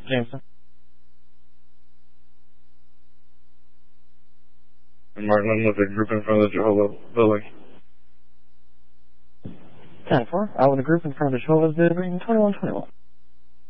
Jameson. And Martin with a group in front of the Jehovah building. 10-4, out with a group in front of the Jehovah's building, 2121.